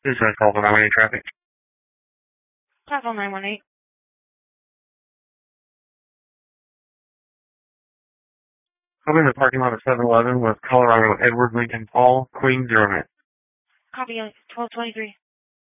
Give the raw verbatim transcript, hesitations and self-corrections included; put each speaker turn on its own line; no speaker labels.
This is call for nine one eight traffic.
Platform nine one eight.
I'm in the parking lot of seven eleven with Colorado Edward Lincoln Paul, Queen Zero Nine.
Copy twelve twenty-three.